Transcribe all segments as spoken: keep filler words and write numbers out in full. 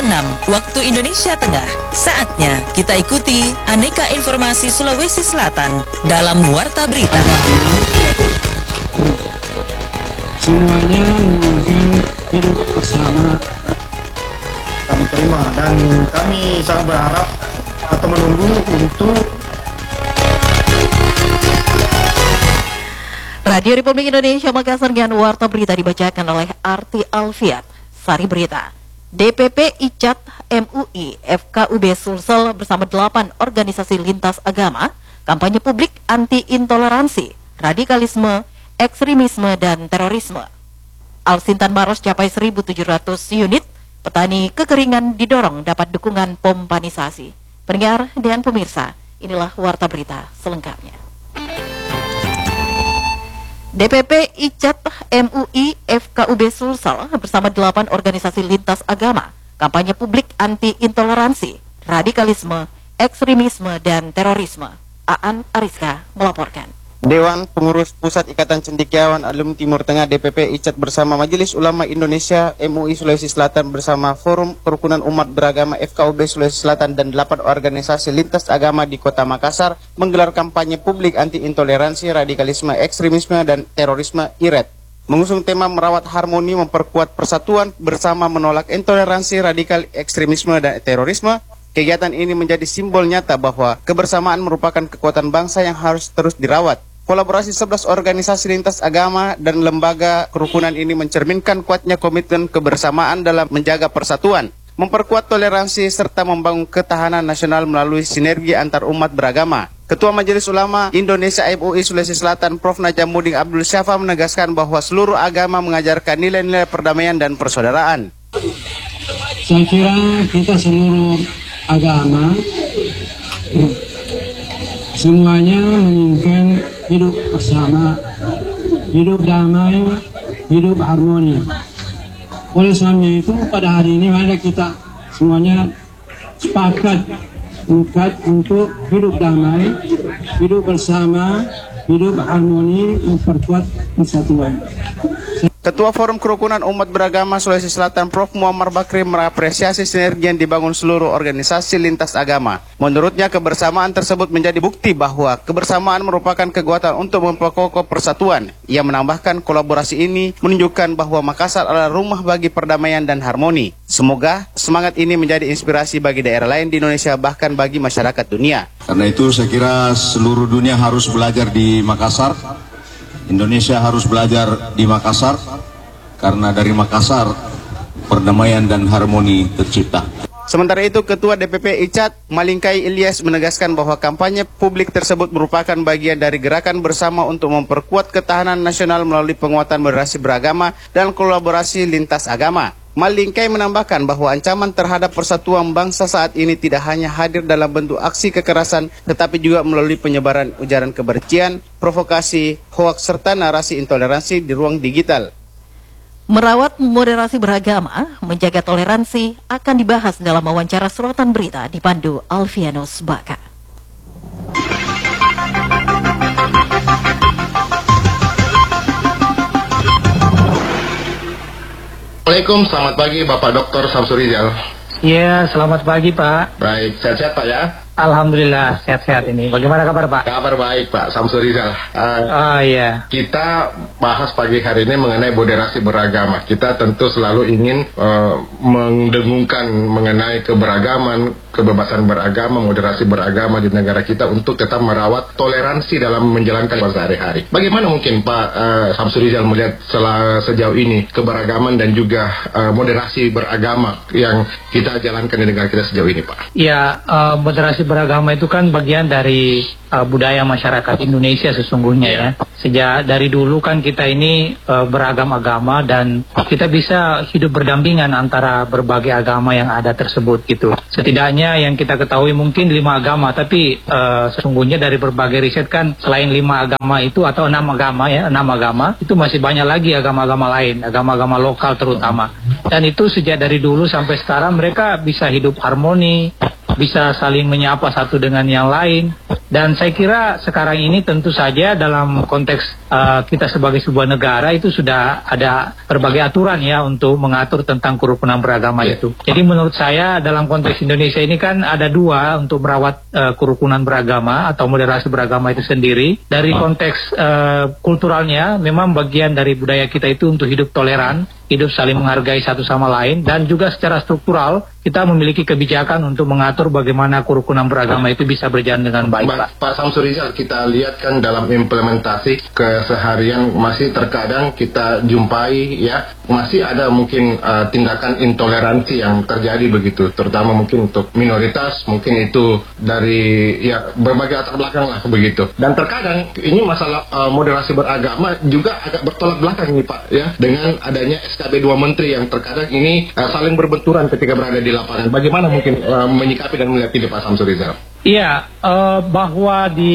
enam waktu Indonesia Tengah. Saatnya kita ikuti aneka informasi Sulawesi Selatan dalam Warta Berita. Semuanya mungkin hidup bersama. Kami terima dan kami sangat berharap atau menunggu untuk Radio Republik Indonesia Makassar dengan Warta Berita dibacakan oleh Arti Alfiat. Sari Berita. D P P I C A T M U I F K U B Sulsel bersama delapan organisasi lintas agama kampanye publik anti intoleransi, radikalisme, ekstremisme dan terorisme. Alsintan Maros capai seribu tujuh ratus unit, petani kekeringan didorong dapat dukungan pompanisasi. Pendengar dan pemirsa, inilah Warta Berita selengkapnya. D P P I C A T M U I F K U B Sulsel bersama delapan organisasi lintas agama kampanye publik anti intoleransi, radikalisme, ekstremisme dan terorisme. Aan Ariska melaporkan. Dewan Pengurus Pusat Ikatan Cendekiawan Alumni Timur Tengah D P P I C A T bersama Majelis Ulama Indonesia M U I Sulawesi Selatan bersama Forum Kerukunan Umat Beragama F K U B Sulawesi Selatan dan delapan organisasi lintas agama di Kota Makassar menggelar kampanye publik anti intoleransi, radikalisme, ekstremisme dan terorisme I R E T. Mengusung tema merawat harmoni, memperkuat persatuan bersama menolak intoleransi, radikal, ekstremisme dan terorisme. Kegiatan ini menjadi simbol nyata bahwa kebersamaan merupakan kekuatan bangsa yang harus terus dirawat. Kolaborasi sebelas organisasi lintas agama dan lembaga kerukunan ini mencerminkan kuatnya komitmen kebersamaan dalam menjaga persatuan, memperkuat toleransi, serta membangun ketahanan nasional melalui sinergi antar umat beragama. Ketua Majelis Ulama Indonesia M U I Sulawesi Selatan Profesor Najamuddin Abdul Syafa menegaskan bahwa seluruh agama mengajarkan nilai-nilai perdamaian dan persaudaraan. Saya kira kita seluruh agama semuanya menginginkan hidup bersama, hidup damai, hidup harmoni. Oleh sebabnya itu pada hari ini mari kita semuanya sepakat untuk hidup damai, hidup bersama, hidup harmoni, memperkuat persatuan. Ketua Forum Kerukunan Umat Beragama Sulawesi Selatan Profesor Muammar Bakri mengapresiasi sinergi yang dibangun seluruh organisasi lintas agama. Menurutnya kebersamaan tersebut menjadi bukti bahwa kebersamaan merupakan kekuatan untuk memperkokoh persatuan. Ia menambahkan kolaborasi ini menunjukkan bahwa Makassar adalah rumah bagi perdamaian dan harmoni. Semoga semangat ini menjadi inspirasi bagi daerah lain di Indonesia bahkan bagi masyarakat dunia. Karena itu saya kira seluruh dunia harus belajar di Makassar. Indonesia harus belajar di Makassar, karena dari Makassar perdamaian dan harmoni tercipta. Sementara itu, Ketua D P P I C A T Malingkai Ilyas menegaskan bahwa kampanye publik tersebut merupakan bagian dari gerakan bersama untuk memperkuat ketahanan nasional melalui penguatan moderasi beragama dan kolaborasi lintas agama. Malingkai menambahkan bahwa ancaman terhadap persatuan bangsa saat ini tidak hanya hadir dalam bentuk aksi kekerasan, tetapi juga melalui penyebaran ujaran kebencian, provokasi, hoaks, serta narasi intoleransi di ruang digital. Merawat moderasi beragama, menjaga toleransi akan dibahas dalam wawancara sorotan berita dipandu Alfianus Baka. Assalamualaikum, selamat pagi Bapak Doktor Samsuri Rizal. Iya, selamat pagi Pak. Baik, sehat-sehat Pak ya? Alhamdulillah, sehat-sehat ini. Bagaimana kabar Pak? Kabar baik Pak Samsuri Rizal. Uh, oh iya. Kita bahas pagi hari ini mengenai moderasi beragama. Kita tentu selalu ingin uh, mendengungkan mengenai keberagaman, kebebasan beragama, moderasi beragama di negara kita untuk tetap merawat toleransi dalam menjalankan sehari-hari. Bagaimana mungkin Pak uh, Samsuri Rizal melihat setelah sejauh ini keberagaman dan juga uh, moderasi beragama yang kita jalankan di negara kita sejauh ini Pak? Ya, uh, moderasi beragama itu kan bagian dari uh, budaya masyarakat Indonesia sesungguhnya ya. Sejak dari dulu kan kita ini uh, beragam agama dan kita bisa hidup berdampingan antara berbagai agama yang ada tersebut gitu. Setidaknya yang kita ketahui mungkin lima agama, tapi uh, sesungguhnya dari berbagai riset kan selain lima agama itu atau enam agama ya, enam agama itu masih banyak lagi agama-agama lain, agama-agama lokal terutama. Dan itu sejak dari dulu sampai sekarang mereka bisa hidup harmoni, bisa saling menyapa satu dengan yang lain. Dan saya kira sekarang ini tentu saja dalam konteks uh, kita sebagai sebuah negara itu sudah ada berbagai aturan ya untuk mengatur tentang kerukunan beragama yeah. itu. Jadi menurut saya dalam konteks Indonesia ini kan ada dua untuk merawat uh, kerukunan beragama atau moderasi beragama itu sendiri. Dari konteks uh, kulturalnya memang bagian dari budaya kita itu untuk hidup toleran, hidup saling menghargai satu sama lain, dan juga secara struktural kita memiliki kebijakan untuk mengatur bagaimana kerukunan beragama itu bisa berjalan dengan baik. Pak, Pak Samsurizal, kita lihat kan dalam implementasi keseharian masih terkadang kita jumpai ya masih ada mungkin uh, tindakan intoleransi yang terjadi begitu, terutama mungkin untuk minoritas, mungkin itu dari ya berbagai latar belakang lah begitu. Dan terkadang ini masalah uh, moderasi beragama juga agak bertolak belakang nih Pak ya dengan adanya S K B dua Menteri yang terkadang ini uh, saling berbenturan ketika berada di lapangan. Bagaimana mungkin uh, menyikapi dan melihat ini Pak Samsurizal? Iya, uh, bahwa di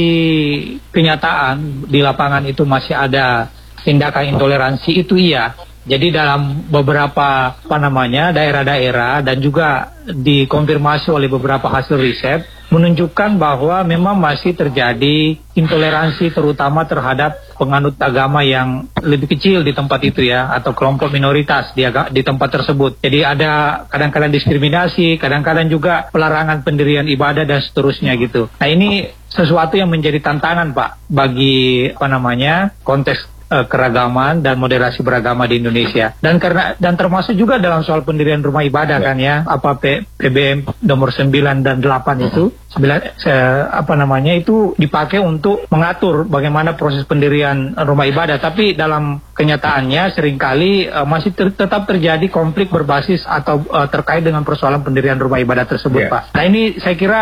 kenyataan di lapangan itu masih ada tindakan intoleransi itu iya. Jadi dalam beberapa apa namanya daerah-daerah dan juga dikonfirmasi oleh beberapa hasil riset menunjukkan bahwa memang masih terjadi intoleransi terutama terhadap penganut agama yang lebih kecil di tempat itu ya, atau kelompok minoritas di, di tempat tersebut. Jadi ada kadang-kadang diskriminasi, kadang-kadang juga pelarangan pendirian ibadah dan seterusnya gitu. Nah ini sesuatu yang menjadi tantangan Pak bagi apa namanya konteks keragaman dan moderasi beragama di Indonesia, dan karena dan termasuk juga dalam soal pendirian rumah ibadah kan ya, apa P, PBM nomor sembilan dan delapan itu sembilan eh, apa namanya itu dipakai untuk mengatur bagaimana proses pendirian rumah ibadah, tapi dalam kenyataannya seringkali eh, masih ter, tetap terjadi konflik berbasis atau eh, terkait dengan persoalan pendirian rumah ibadah tersebut yeah. Pak. Nah ini saya kira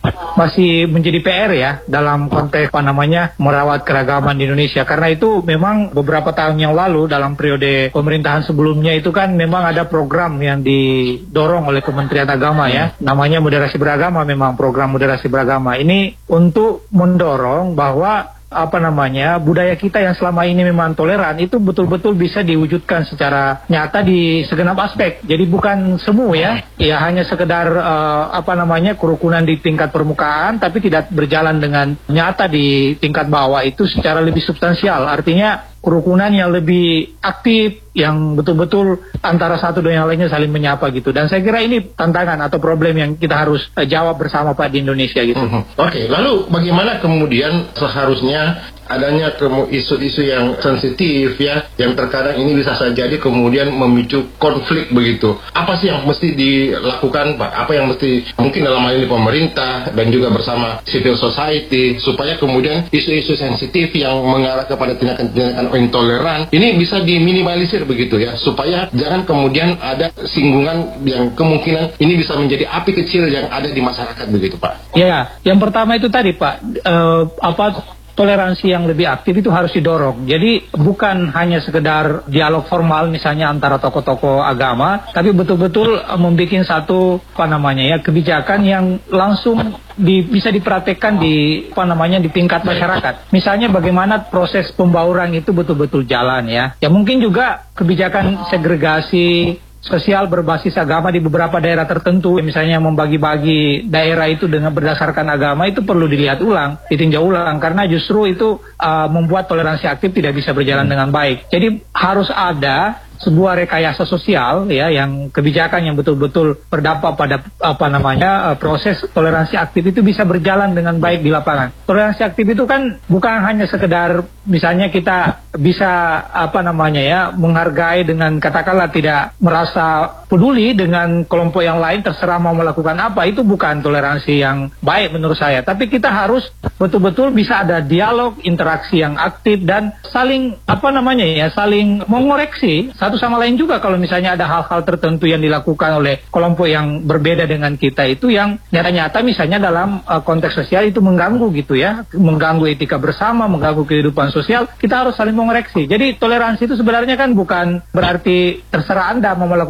masih menjadi P R ya dalam konteks apa namanya merawat keragaman di Indonesia, karena itu memang beberapa tahun yang lalu dalam periode pemerintahan sebelumnya itu kan memang ada program yang didorong oleh Kementerian Agama ya, namanya moderasi beragama, memang program moderasi beragama ini untuk mendorong bahwa apa namanya budaya kita yang selama ini memang toleran itu betul-betul bisa diwujudkan secara nyata di segenap aspek. Jadi bukan semu ya, ya hanya sekedar uh, apa namanya kerukunan di tingkat permukaan, tapi tidak berjalan dengan nyata di tingkat bawah itu secara lebih substansial. Artinya kerukunan yang lebih aktif, yang betul-betul antara satu dan yang lainnya saling menyapa gitu. Dan saya kira ini tantangan atau problem yang kita harus uh, jawab bersama Pak di Indonesia gitu. Mm-hmm. Oke, okay. Lalu bagaimana kemudian seharusnya adanya isu-isu yang sensitif ya, yang terkadang ini bisa saja jadi kemudian memicu konflik begitu. Apa sih yang mesti dilakukan Pak? Apa yang mesti mungkin dalam hal ini pemerintah dan juga bersama civil society supaya kemudian isu-isu sensitif yang mengarah kepada tindakan-tindakan intoleran ini bisa diminimalisir begitu ya, supaya jangan kemudian ada singgungan yang kemungkinan ini bisa menjadi api kecil yang ada di masyarakat begitu Pak. Ya, yang pertama itu tadi Pak, uh, apa toleransi yang lebih aktif itu harus didorong. Jadi bukan hanya sekedar dialog formal misalnya antara tokoh-tokoh agama, tapi betul-betul uh, membuat satu apa namanya ya kebijakan yang langsung di, bisa dipraktekkan di apa namanya di tingkat masyarakat. Misalnya bagaimana proses pembauran itu betul-betul jalan ya. Ya mungkin juga kebijakan segregasi sosial berbasis agama di beberapa daerah tertentu, misalnya membagi-bagi daerah itu dengan berdasarkan agama, itu perlu dilihat ulang, ditinjau ulang, karena justru itu uh, membuat toleransi aktif tidak bisa berjalan dengan baik. Jadi harus ada sebuah rekayasa sosial ya, yang kebijakan yang betul-betul berdampak pada apa namanya proses toleransi aktif itu bisa berjalan dengan baik di lapangan. Toleransi aktif itu kan bukan hanya sekedar misalnya kita bisa apa namanya ya menghargai dengan katakanlah tidak merasa peduli dengan kelompok yang lain terserah mau melakukan apa, itu bukan toleransi yang baik menurut saya. Tapi kita harus betul-betul bisa ada dialog, interaksi yang aktif dan saling apa namanya ya saling mengoreksi satu sama lain juga kalau misalnya ada hal-hal tertentu yang dilakukan oleh kelompok yang berbeda dengan kita itu yang nyata-nyata misalnya dalam uh, konteks sosial itu mengganggu gitu ya, mengganggu etika bersama, mengganggu kehidupan sosial, kita harus saling mengoreksi. Jadi toleransi itu sebenarnya kan bukan berarti terserah Anda mau melakukan apa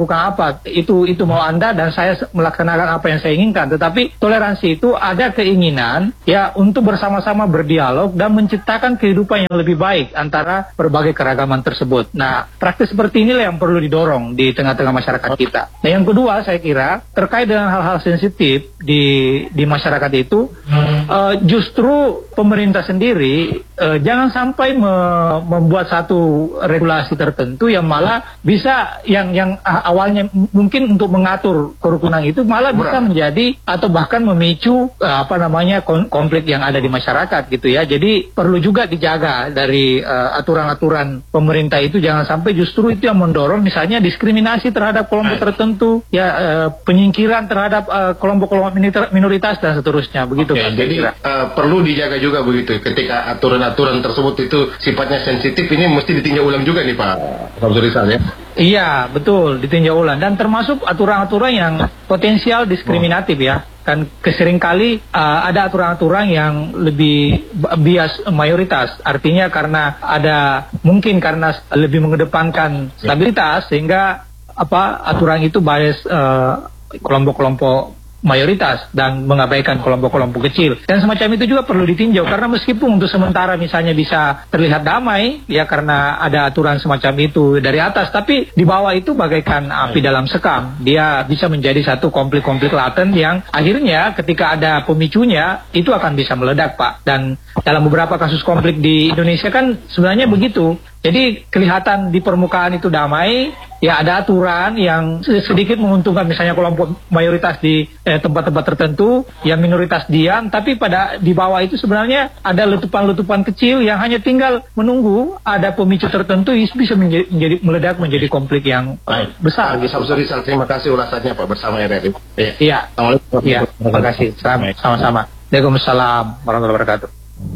bahwa itu itu mau Anda dan saya melaksanakan apa yang saya inginkan. Tetapi toleransi itu ada keinginan ya untuk bersama-sama berdialog dan menciptakan kehidupan yang lebih baik antara berbagai keragaman tersebut. Nah, praktis seperti inilah yang perlu didorong di tengah-tengah masyarakat kita. Nah, yang kedua saya kira terkait dengan hal-hal sensitif di di masyarakat itu, uh, justru pemerintah sendiri uh, jangan sampai me membuat satu regulasi tertentu yang malah bisa yang yang awalnya mungkin untuk mengatur kerukunan itu malah bisa menjadi atau bahkan memicu uh, apa namanya konflik yang ada di masyarakat gitu ya. Jadi perlu juga dijaga dari aturan-aturan uh, pemerintah itu, jangan sampai justru itu yang mendorong misalnya diskriminasi terhadap kelompok tertentu ya, uh, penyingkiran terhadap uh, kelompok-kelompok minoritas dan seterusnya begitu. Okay, kan? Jadi uh, perlu dijaga juga begitu ketika aturan-aturan tersebut itu sifatnya sensitif, ini mesti ditinjau ulang juga nih Pak Profesor Rizal ya. Iya betul, ditinjau ulang dan termasuk aturan-aturan yang potensial diskriminatif oh. ya. Kan keseringkali uh, ada aturan-aturan yang lebih bias mayoritas, artinya karena ada mungkin karena lebih mengedepankan stabilitas sehingga apa aturan itu bias uh, kelompok-kelompok mayoritas dan mengabaikan kelompok-kelompok kecil, dan semacam itu juga perlu ditinjau karena meskipun untuk sementara misalnya bisa terlihat damai ya karena ada aturan semacam itu dari atas, tapi di bawah itu bagaikan api dalam sekam, dia bisa menjadi satu konflik-konflik laten yang akhirnya ketika ada pemicunya itu akan bisa meledak Pak. Dan dalam beberapa kasus konflik di Indonesia kan sebenarnya begitu. Jadi kelihatan di permukaan itu damai, ya ada aturan yang sedikit menguntungkan misalnya kelompok mayoritas di eh, tempat-tempat tertentu, yang minoritas diam, tapi pada di bawah itu sebenarnya ada letupan-letupan kecil yang hanya tinggal menunggu ada pemicu tertentu bisa menjadi, menjadi meledak menjadi konflik yang Baik. besar. Profesor Rizal, terima kasih ulasannya Pak bersama R R I. Iya. Iya. Terima kasih. Sama-sama. Waalaikumsalam warahmatullahi wabarakatuh.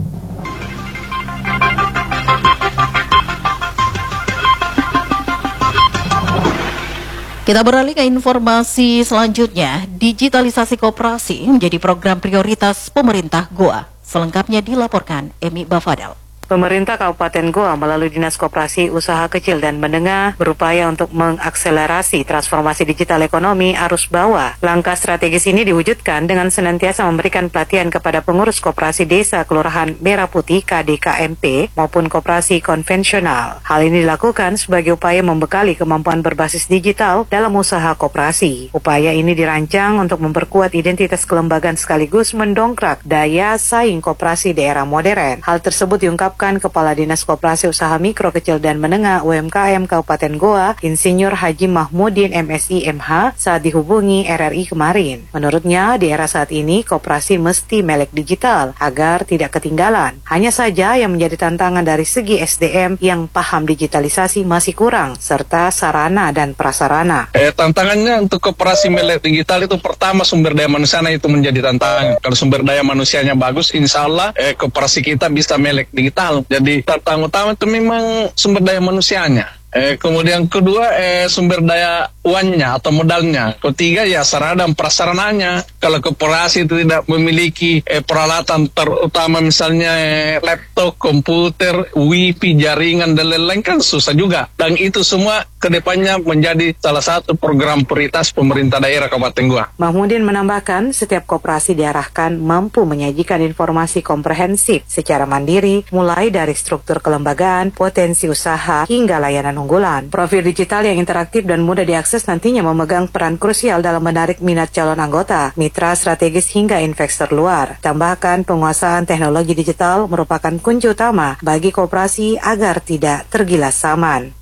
Kita beralih ke informasi selanjutnya. Digitalisasi koperasi menjadi program prioritas pemerintah Goa. Selengkapnya dilaporkan Emi Bafadal. Pemerintah Kabupaten Goa melalui Dinas Koperasi Usaha Kecil dan Menengah berupaya untuk mengakselerasi transformasi digital ekonomi arus bawah. Langkah strategis ini diwujudkan dengan senantiasa memberikan pelatihan kepada pengurus koperasi desa Kelurahan Merah Putih K D K M P maupun koperasi konvensional. Hal ini dilakukan sebagai upaya membekali kemampuan berbasis digital dalam usaha koperasi. Upaya ini dirancang untuk memperkuat identitas kelembagaan sekaligus mendongkrak daya saing koperasi di era modern. Hal tersebut diungkapkan Kepala Dinas Koperasi Usaha Mikro Kecil dan Menengah U M K M Kabupaten Goa, Insinyur Haji Mahmudin M Si M H saat dihubungi R R I kemarin. Menurutnya, di era saat ini koperasi mesti melek digital agar tidak ketinggalan. Hanya saja yang menjadi tantangan dari segi S D M yang paham digitalisasi masih kurang, serta sarana dan prasarana. Eh, tantangannya untuk koperasi melek digital itu pertama sumber daya manusianya itu menjadi tantangan. Kalau sumber daya manusianya bagus, insya Allah eh, koperasi kita bisa melek digital. Jadi tantangan utama itu memang sumber daya manusianya. Eh, kemudian kedua eh, sumber daya uangnya atau modalnya. Ketiga ya sarana dan prasarananya. Kalau koperasi itu tidak memiliki eh, peralatan terutama misalnya eh, laptop, komputer, wifi, jaringan dan lain-lain kan susah juga. Dan itu semua kedepannya menjadi salah satu program prioritas pemerintah daerah Kabupaten Goa. Mahmudin menambahkan setiap koperasi diarahkan mampu menyajikan informasi komprehensif secara mandiri mulai dari struktur kelembagaan, potensi usaha hingga layanan unggulan. Profil digital yang interaktif dan mudah diakses nantinya memegang peran krusial dalam menarik minat calon anggota, mitra strategis hingga investor luar. Tambahkan penguasaan teknologi digital merupakan kunci utama bagi koperasi agar tidak tergilas zaman.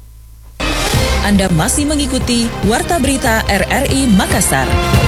Anda masih mengikuti Warta Berita R R I Makassar.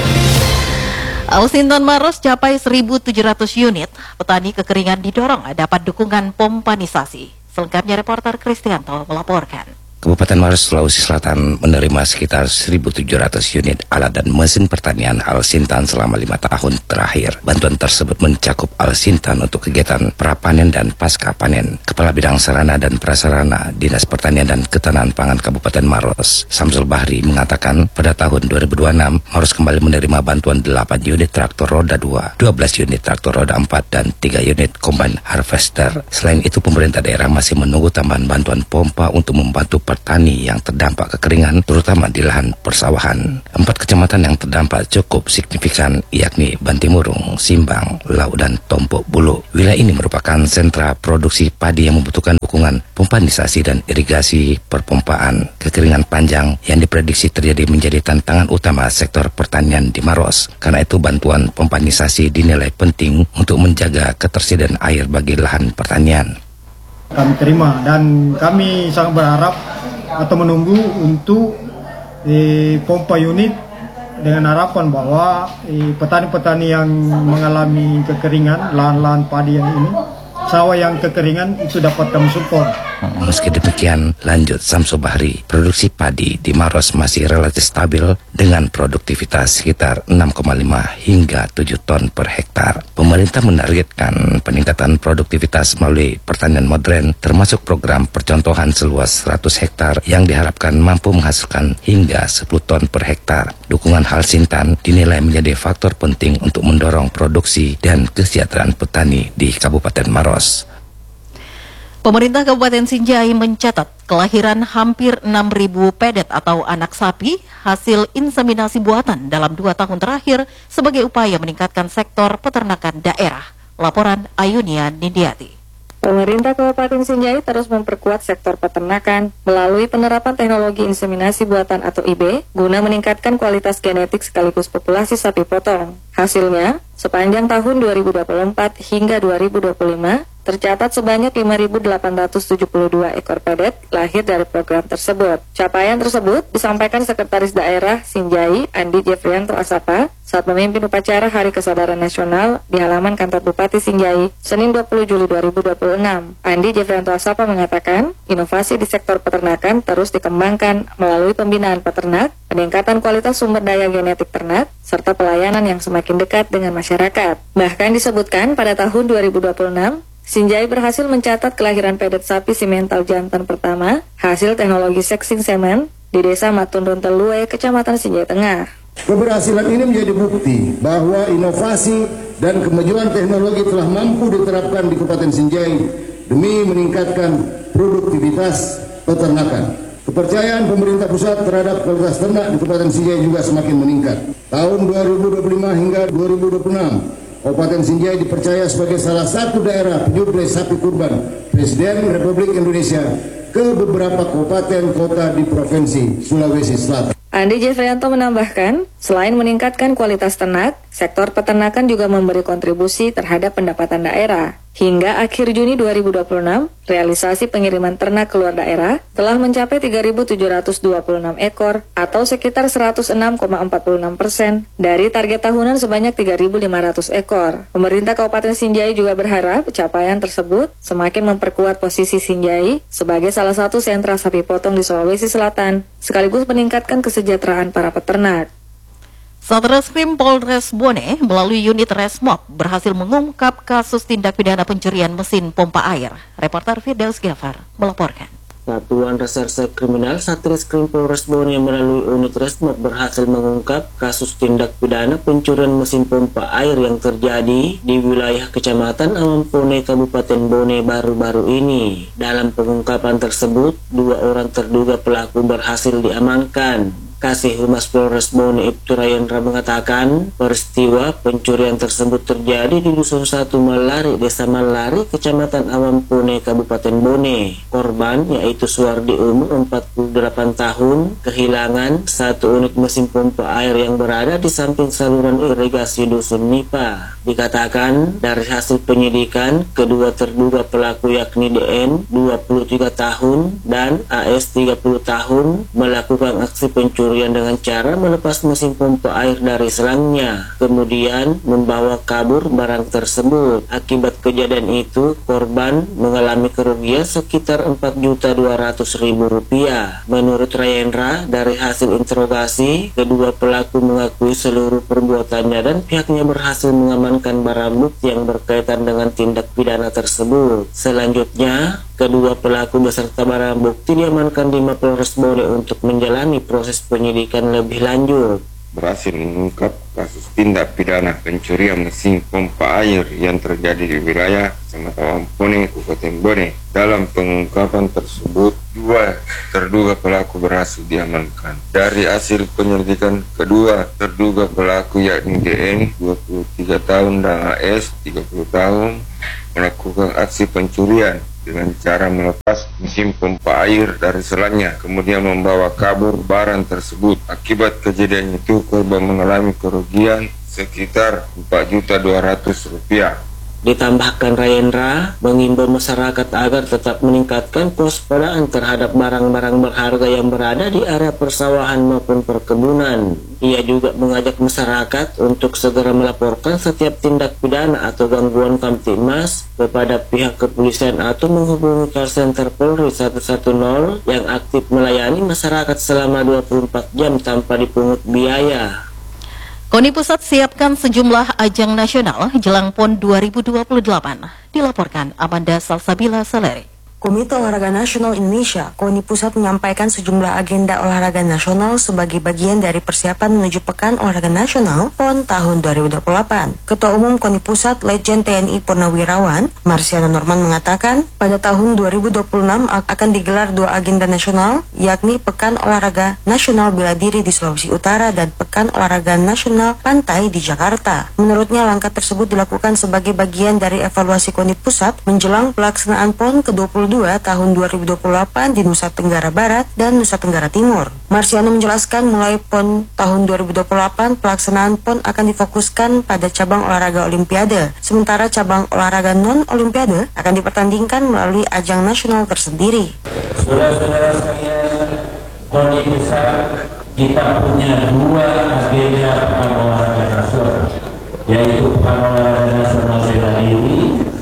Alsintan Maros capai seribu tujuh ratus unit. Petani kekeringan didorong dapat dukungan pompanisasi. Selengkapnya reporter Kristianto melaporkan. Kabupaten Maros, Sulawesi Selatan menerima sekitar seribu tujuh ratus unit alat dan mesin pertanian Alsintan selama lima tahun terakhir. Bantuan tersebut mencakup Alsintan untuk kegiatan prapanen dan pasca panen. Kepala Bidang Sarana dan Prasarana Dinas Pertanian dan Ketahanan Pangan Kabupaten Maros, Samsul Bahri, mengatakan pada tahun dua ribu dua puluh enam Maros kembali menerima bantuan delapan unit traktor roda dua, dua belas unit traktor roda empat, dan tiga unit combine harvester. Selain itu, pemerintah daerah masih menunggu tambahan bantuan pompa untuk membantu petani yang terdampak kekeringan, terutama di lahan persawahan. Empat kecamatan yang terdampak cukup signifikan, yakni Bantimurung, Simbang, Lau, dan Tompok Bulu. Wilayah ini merupakan sentra produksi padi yang membutuhkan dukungan pompanisasi dan irigasi perpompaan. Kekeringan panjang yang diprediksi terjadi menjadi tantangan utama sektor pertanian di Maros. Karena itu bantuan pompanisasi dinilai penting untuk menjaga ketersediaan air bagi lahan pertanian. Kami terima dan kami sangat berharap atau menunggu untuk eh, pompa unit dengan harapan bahwa eh, petani-petani yang mengalami kekeringan, lahan-lahan padi yang ini, sawah yang kekeringan itu dapat kami support. Meski demikian, lanjut Samsu Bahri, produksi padi di Maros masih relatif stabil dengan produktivitas sekitar enam koma lima hingga tujuh ton per hektar. Pemerintah menargetkan peningkatan produktivitas melalui pertanian modern, termasuk program percontohan seluas seratus hektar yang diharapkan mampu menghasilkan hingga sepuluh ton per hektar. Dukungan Hal Sintan dinilai menjadi faktor penting untuk mendorong produksi dan kesejahteraan petani di Kabupaten Maros. Pemerintah Kabupaten Sinjai mencatat kelahiran hampir enam ribu pedet atau anak sapi hasil inseminasi buatan dalam dua tahun terakhir sebagai upaya meningkatkan sektor peternakan daerah. Laporan Ayunia Nindiati. Pemerintah Kabupaten Sinjai terus memperkuat sektor peternakan melalui penerapan teknologi inseminasi buatan atau I B guna meningkatkan kualitas genetik sekaligus populasi sapi potong. Hasilnya, sepanjang tahun dua ribu dua puluh empat hingga dua ribu dua puluh lima, tercatat sebanyak lima ribu delapan ratus tujuh puluh dua ekor pedet lahir dari program tersebut. Capaian tersebut disampaikan Sekretaris Daerah Sinjai, Andi Jefrianto Asapa, saat memimpin upacara Hari Kesadaran Nasional di halaman kantor Bupati Sinjai, Senin dua puluh Juli dua ribu dua puluh enam. Andi Jefrianto Asapa mengatakan, inovasi di sektor peternakan terus dikembangkan melalui pembinaan peternak, peningkatan kualitas sumber daya genetik ternak, serta pelayanan yang semakin dekat dengan masyarakat. Bahkan disebutkan pada tahun dua ribu dua puluh enam, Sinjai berhasil mencatat kelahiran pedet sapi simental jantan pertama hasil teknologi sexing semen di Desa Matundun Telue, Kecamatan Sinjai Tengah. Keberhasilan ini menjadi bukti bahwa inovasi dan kemajuan teknologi telah mampu diterapkan di Kabupaten Sinjai demi meningkatkan produktivitas peternakan. Kepercayaan pemerintah pusat terhadap kualitas ternak di Kabupaten Sinjai juga semakin meningkat. Tahun dua ribu dua puluh lima hingga dua ribu dua puluh enam, Kabupaten Sinjai dipercaya sebagai salah satu daerah penyuplai sapi kurban Presiden Republik Indonesia ke beberapa kabupaten kota di Provinsi Sulawesi Selatan. Andi Jefrianto menambahkan, selain meningkatkan kualitas ternak, sektor peternakan juga memberi kontribusi terhadap pendapatan daerah. Hingga akhir Juni dua ribu dua puluh enam, realisasi pengiriman ternak keluar daerah telah mencapai tiga ribu tujuh ratus dua puluh enam ekor atau sekitar seratus enam koma empat puluh enam persen dari target tahunan sebanyak tiga ribu lima ratus ekor. Pemerintah Kabupaten Sinjai juga berharap capaian tersebut semakin memperkuat posisi Sinjai sebagai salah satu sentra sapi potong di Sulawesi Selatan, sekaligus meningkatkan kesejahteraan para peternak. Satreskrim Polres Bone melalui unit Resmob berhasil mengungkap kasus tindak pidana pencurian mesin pompa air. Reporter Firdaus Gafar melaporkan. Satuan Reserse Kriminal Satreskrim Polres Bone melalui unit Resmob berhasil mengungkap kasus tindak pidana pencurian mesin pompa air yang terjadi di wilayah Kecamatan Amampone, Kabupaten Bone baru-baru ini. Dalam pengungkapan tersebut, dua orang terduga pelaku berhasil diamankan. Kasih Humas Polres Bone Ibtu Rayendra mengatakan peristiwa pencurian tersebut terjadi di Dusun satu Malari, Desa Malari, Kecamatan Amampone, Kabupaten Bone. Korban yaitu Suwardi umur empat puluh delapan tahun kehilangan satu unit mesin pompa air yang berada di samping saluran irigasi Dusun Nipa. Dikatakan dari hasil penyidikan, kedua terduga pelaku yakni D N dua puluh tiga tahun dan A S tiga puluh tahun melakukan aksi pencurian dengan cara melepas mesin pompa air dari selangnya, kemudian membawa kabur barang tersebut. Akibat kejadian itu, korban mengalami kerugian sekitar empat juta dua ratus ribu rupiah. Menurut Rayendra, dari hasil interogasi, kedua pelaku mengakui seluruh perbuatannya dan pihaknya berhasil mengamankan barang bukti yang berkaitan dengan tindak pidana tersebut. Selanjutnya, kedua pelaku beserta barang bukti diamankan di Mapolres Bone untuk menjalani proses penyidikan lebih lanjut. berhasil mengungkap kasus tindak pidana pencurian mesin pompa air yang terjadi di wilayah Kecamatan Ampone, Kabupaten Bone. Dalam pengungkapan tersebut, dua terduga pelaku berhasil diamankan. Dari hasil penyelidikan, kedua terduga pelaku yakni D N, dua puluh tiga tahun, dan A S, tiga puluh tahun, melakukan aksi pencurian dengan cara melepas mesin pompa air dari selannya, kemudian membawa kabur barang tersebut. Akibat kejadian itu, korban mengalami kerugian sekitar empat juta dua ratus rupiah. Ditambahkan Rayendra mengimbau masyarakat agar tetap meningkatkan kewaspadaan terhadap barang-barang berharga yang berada di area persawahan maupun perkebunan. Ia juga mengajak masyarakat untuk segera melaporkan setiap tindak pidana atau gangguan kamtibmas kepada pihak kepolisian atau menghubungi call center Polri satu satu nol yang aktif melayani masyarakat selama dua puluh empat jam tanpa dipungut biaya. KONI Pusat siapkan sejumlah ajang nasional jelang PON dua ribu dua puluh delapan. Dilaporkan Amanda Salsabila Saleri. Komite Olahraga Nasional Indonesia, KONI Pusat menyampaikan sejumlah agenda olahraga nasional sebagai bagian dari persiapan menuju Pekan Olahraga Nasional PON tahun dua ribu dua puluh delapan. Ketua Umum KONI Pusat, Legend T N I Purnawirawan, Marsiano Norman mengatakan, pada tahun dua ribu dua puluh enam akan digelar dua agenda nasional, yakni Pekan Olahraga Nasional Bela Diri di Sulawesi Utara dan Pekan Olahraga Nasional Pantai di Jakarta. Menurutnya, langkah tersebut dilakukan sebagai bagian dari evaluasi KONI Pusat menjelang pelaksanaan PON ke dua puluh dua tahun dua ribu dua puluh delapan di Nusa Tenggara Barat dan Nusa Tenggara Timur. Marsiano menjelaskan mulai PON tahun dua ribu dua puluh delapan pelaksanaan PON akan difokuskan pada cabang olahraga Olimpiade, sementara cabang olahraga non-Olimpiade akan dipertandingkan melalui ajang nasional tersendiri. Saudara-saudara sekalian, KONI Pusat kita punya dua agenda Pekan Olahraga Nasional, yaitu Pekan Olahraga Nasional Bela Diri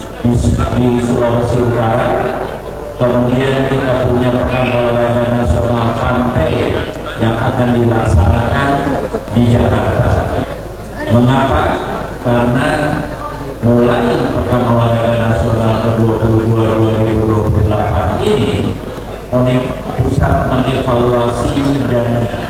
di Sulawesi Utara. Kemudian kita punya Pekan Olahraga Nasional Pantai yang akan dilaksanakan di Jakarta. Mengapa? Karena mulai Pekan Olahraga Nasional ke dua puluh dua dua ribu dua puluh delapan ini, KONI Pusat mengevaluasi dan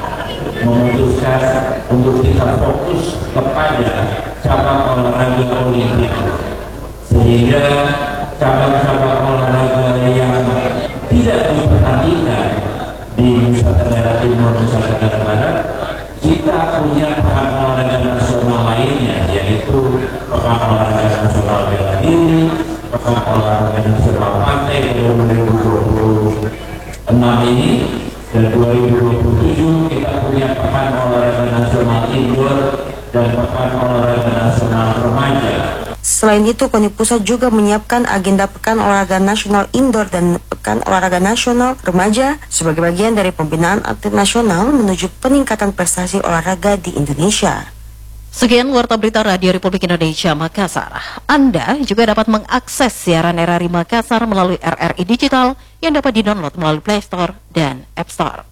memutuskan untuk kita fokus kepada cabang olahraga Olimpiade, sehingga cabang-cabang olahraga yang tidak dipertandingkan di Nusa Tenggara Timur, Nusa Tenggara Barat, kita punya Pekan Olahraga Nasional lainnya, yaitu Pekan Olahraga Nasional Bela Diri, Pekan Olahraga Nasional Pantai dua ribu dua puluh enam ini, dan dua ribu dua puluh tujuh kita punya Pekan Olahraga Nasional Indoor dan Pekan Olahraga Nasional Remaja. Selain itu, KONI Pusat juga menyiapkan agenda Pekan Olahraga Nasional Indoor dan Pekan Olahraga Nasional Remaja sebagai bagian dari pembinaan atlet nasional menuju peningkatan prestasi olahraga di Indonesia. Sekian Warta Berita Radio Republik Indonesia Makassar. Anda juga dapat mengakses siaran R R I Makassar melalui R R I Digital yang dapat didownload melalui Play Store dan App Store.